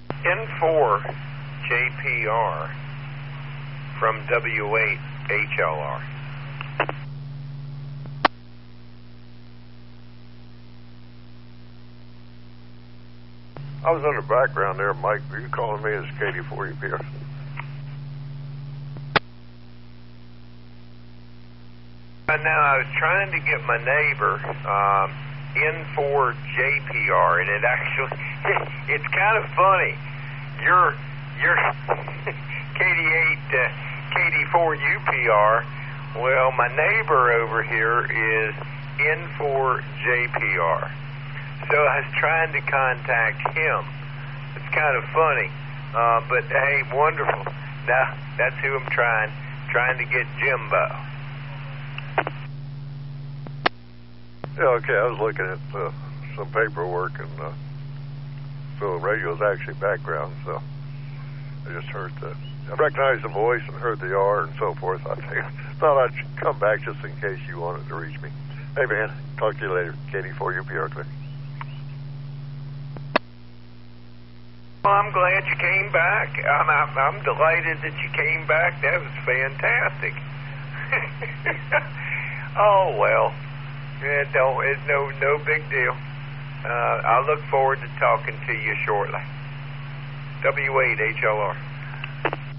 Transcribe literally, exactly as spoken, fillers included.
N four J P R from W eight H L R. I was under background there, Mike. Were you calling me as K D four U P R? Uh, now, I was trying to get my neighbor um, N four J P R, and it actually, it's kind of funny. You're, you're K D eight, uh, K D four U P R. Well, my neighbor over here is N four J P R. So I was trying to contact him. It's kind of funny. Uh, but, hey, wonderful. Now, that's who I'm trying, trying to get Jimbo. Yeah, okay. I was looking at uh, some paperwork, and uh, so the radio is actually background, so I just heard the, I recognized the voice and heard the R and so forth. I thought I'd come back just in case you wanted to reach me. Hey, man, talk to you later. K D four U P R, clear. Well, I'm glad you came back. I'm, I'm, I'm delighted that you came back. That was fantastic. Oh, well, it don't, it's no, no big deal. Uh, I look forward to talking to you shortly. W eight H L R.